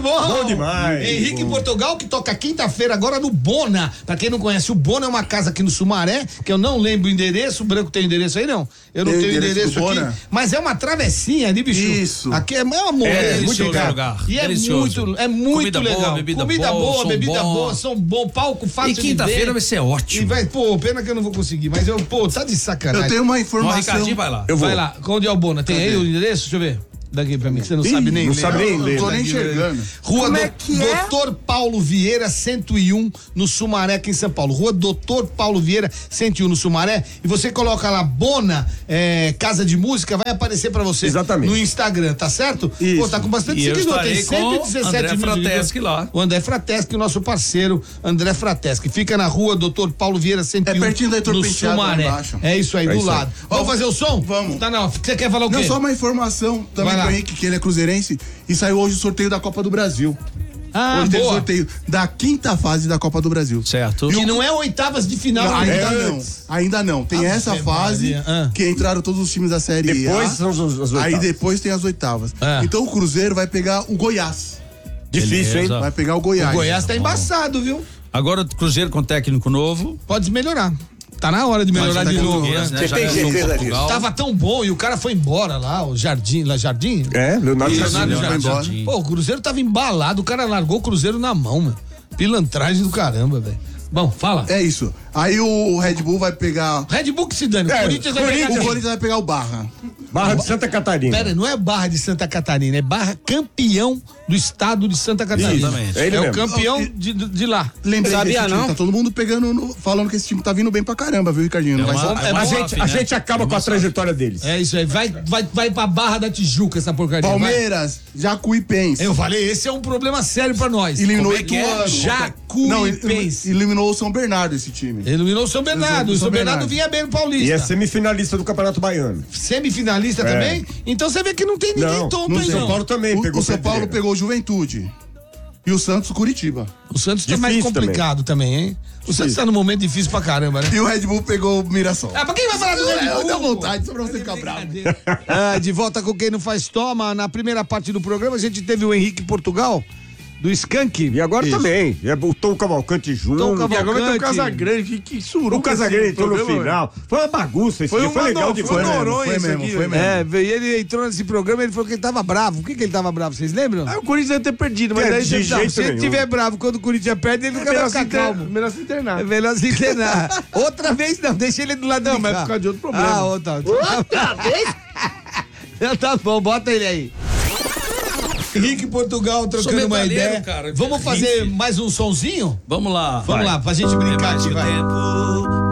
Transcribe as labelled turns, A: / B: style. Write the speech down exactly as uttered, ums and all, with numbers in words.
A: bom?
B: Bom demais.
A: Henrique
B: bom.
A: Portugal, que toca quinta-feira agora no Bona. Pra quem não conhece, o Bona é uma casa aqui no Sumaré, que eu não lembro o endereço. O Branco tem endereço aí, não? Eu não
C: Tem
A: tenho
C: endereço
A: endereço
C: do
A: aqui.
C: Bona?
A: Mas é uma travessinha ali, bicho.
C: Isso.
A: Aqui é uma amor.
B: É,
A: muito
B: muito
A: legal.
D: lugar.
A: E é
D: Delicioso.
A: muito, é muito
D: Comida
A: legal.
D: boa, bebida
A: Comida
D: boa,
A: boa,
D: som
A: bebida
D: bom.
A: boa, som bom, palco fácil
D: E quinta-feira
A: de
D: vai
A: ver.
D: ser
A: E
D: ótimo.
A: vai, pô, pena que eu não vou conseguir, mas eu, pô, tá de sacanagem.
C: Eu tenho uma
D: Ó, o
C: informação.
D: Ricardinho vai lá.
B: Eu vou.
A: Vai lá, onde é o Bona? Tem aí o endereço? Deixa eu ver. Daqui pra mim, você não
C: Ih,
A: sabe nem
B: não
A: ler.
B: sabe nem
C: Eu
B: ler.
C: não tô nem
A: Daqui,
C: enxergando.
A: Rua
C: Como
A: do,
C: é que é?
A: doutor Paulo Vieira, cento e um, no Sumaré, aqui em São Paulo. Rua doutor Paulo Vieira, cento e um, no Sumaré. E você coloca lá, Bona, é, Casa de Música, vai aparecer pra você.
B: Exatamente.
A: No Instagram, tá certo?
B: Isso.
A: Pô, tá com bastante
D: E eu
A: seguidor. Tem
D: estarei com
A: cento e dezessete
D: André
A: mil
D: Frateschi
A: seguidores.
D: lá.
A: O André Frateschi, nosso parceiro, André Frateschi. Fica na rua doutor Paulo Vieira, cento e um,
C: É pertinho da Heitor
A: no
C: Penteado, lá
A: Sumaré.
C: embaixo.
A: É isso aí,
B: É
A: do
B: isso
A: lado.
B: aí.
A: Vamos fazer o som?
C: Vamos.
A: Tá, não. Você quer falar o quê?
C: Não, só uma informação também
A: Vai lá.
C: pro Henrique, que ele é cruzeirense, e saiu hoje o sorteio da Copa do Brasil.
A: Ah,
C: hoje teve
A: boa.
C: sorteio da quinta fase da Copa do Brasil.
D: Certo.
A: Que não é oitavas de final.
C: Não,
A: ainda.
C: ainda
B: É
C: não.
B: antes.
C: Ainda não. Tem
A: Ave
C: essa fase
A: Maria. Ah.
C: que entraram todos os times da Série
B: Depois
C: A.
B: são as, as oitavas.
C: Aí depois tem as oitavas.
A: Ah.
C: Então o Cruzeiro vai pegar o Goiás.
B: Difícil,
D: Beleza.
B: hein?
C: Vai pegar o Goiás.
A: O Goiás tá embaçado, viu?
D: Agora o Cruzeiro com técnico novo.
A: Pode melhorar. Tá na hora de melhorar
C: Mas
A: de
C: tá
A: novo,
C: português,
A: né?
B: Você
D: Já
B: tem
D: ganhou
B: certeza
D: Portugal.
A: Tava tão bom e o cara foi embora lá, o Jardim, lá Jardim.
B: É, Leonardo
A: Isso,
B: Jardim.
A: Leonardo
C: foi
A: Jardim.
C: embora.
A: Pô, o Cruzeiro tava embalado, o cara largou o Cruzeiro na mão, mano. Pilantragem do caramba, velho. Bom, fala.
C: É isso. Aí o Red Bull vai pegar.
A: Red Bull que se dane. O
B: É,
A: Corinthians vai
B: Corinthians-
A: pegar
C: O
A: quem?
C: Corinthians vai pegar o Barra.
B: Barra de Santa Catarina.
A: Pera, não é Barra de Santa Catarina, é Barra campeão do estado de Santa Catarina.
D: Exatamente.
B: É ele
A: É o
B: mesmo.
A: campeão de, de lá.
C: Lembrei
D: Sabia,
C: desse time.
D: não?
C: Tá todo mundo pegando, no- falando que esse time tá vindo bem pra caramba, viu, Ricardinho? Não
D: É
C: vai
D: uma-
C: ser-
D: é
B: a,
D: uma
B: gente,
D: SAF,
B: a
D: né?
B: gente acaba com a trajetória deles.
A: É isso aí. Vai, vai, vai pra Barra da Tijuca essa porcaria. vai.
C: Palmeiras, Jacuipense.
A: Eu falei, esse é um problema sério pra nós.
C: Eliminou
D: Como é que é?
C: Ituano. Não, ele-
A: Jacuipense.
C: eliminou o São Bernardo esse time.
A: Eliminou o São Bernardo. O São
C: São
A: Bernardo
C: Bernardo.
A: vinha bem no
B: E
A: Paulista.
B: é semifinalista do Campeonato Baiano.
A: Semifinalista
B: É.
A: também? Então você vê que não tem ninguém
B: Não,
A: tonto
B: no
A: aí,
B: São
A: não.
B: Paulo também
C: O,
B: pegou
C: o São Paulo
B: pedreira.
C: pegou o Juventude. E o Santos, Curitiba.
A: O Santos tá mais
B: Difícil
A: complicado também, hein? O Santos tá num momento difícil pra caramba, né?
C: E o Red Bull pegou o Mirassol.
A: Ah, pra quem vai falar do Red Bull?
C: Deu vontade, só pra você ficar bravo.
A: Ah, de volta com Quem Não Faz Toma. Na primeira parte do programa a gente teve o Henrique Portugal, do Skank.
B: E agora
C: Isso.
B: também. É o Tom Cavalcante Júnior.
A: Tom
C: E agora tem o
A: Cavalcante.
C: Casagrande, que, que suruba.
B: O Casagrande
C: esse
B: entrou no
C: programa,
B: final. Foi uma bagunça esse
C: Foi
B: dia.
C: uma
B: Foi legal
C: no-
B: de
C: foi
B: ver.
C: noronha
B: né?
C: isso
B: Foi mesmo,
C: aqui,
B: foi
C: velho.
B: mesmo.
A: É, veio- e ele entrou nesse programa e ele falou que ele tava bravo. Por que, que ele tava bravo? Vocês lembram?
C: Aí o Corinthians deve ter perdido, mas
B: É,
C: daí
B: de
C: você
B: jeito
A: Se ele
B: nenhum.
A: tiver bravo quando o Corinthians perde, ele nunca vai
C: melhor
A: ficar
C: se inter-
A: calmo.
C: melhor se internar.
A: É melhor se internar. Outra vez não, deixa ele do lado
C: Não,
A: de
C: mas
A: cá.
C: por causa de outro problema.
A: Ah, outra. Outra vez? Tá bom, bota ele aí. Henrique Portugal
D: Sou
A: trocando uma
D: metalheiro,
A: ideia.
D: cara.
A: Vamos fazer
D: Henrique.
A: mais um sonzinho?
D: Vamos lá.
A: Vamos
D: Vai.
A: lá, pra gente brincar
D: É mais
A: aqui,
D: que o
A: vai.
D: tempo